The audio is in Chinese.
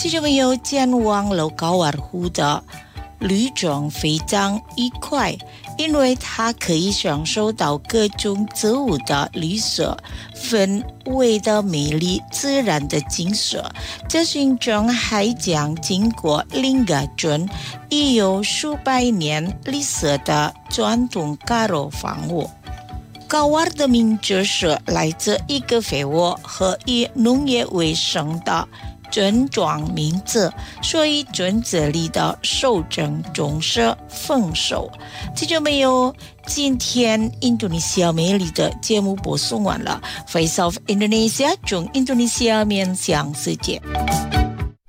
这就没有前往了高尔夫的旅程非常愉快，因为它可以享受到各种植物的绿色、氛围的美丽、自然的景色。这行程还将经过林家镇，已有数百年历史的传统高楼房屋。高尔的名字是来自一个肥沃和以农业为生的村庄名字，所以村子里的收成总是丰收。这就没有今天印度尼西亚美丽的节目播送完了。Voice of Indonesia 中印度尼西亚面向世界。